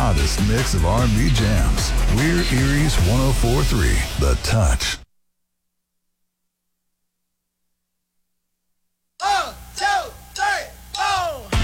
hottest mix of R&B jams. We're Erie's 104.3 The Touch.